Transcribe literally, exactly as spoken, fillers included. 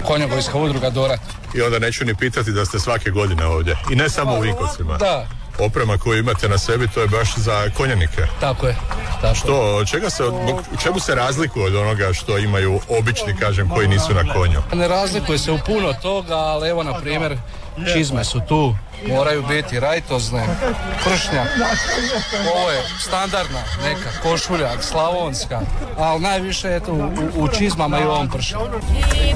konjogojska udruga Dorat. I onda neću ni pitati da ste svake godine ovdje. I ne samo u Vinkovcima. Da. Oprema koju imate na sebi, to je baš za konjanike. Tako je. Tako što, od čega se, u čemu se razlikuje od onoga što imaju obični, kažem, koji nisu na konju? Ne razlikuje se u puno toga, ali evo, na primjer, čizme su tu, moraju biti rajtozne, pršnjak. Ovo je standardna neka košuljak, slavonska, ali najviše je tu u, u čizmama i u ovom pršnjaku.